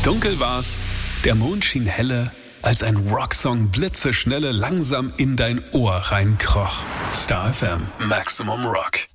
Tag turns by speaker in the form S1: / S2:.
S1: Dunkel war's, der Mond schien helle, als ein Rocksong blitzeschnelle langsam in dein Ohr reinkroch. Star FM, Maximum Rock.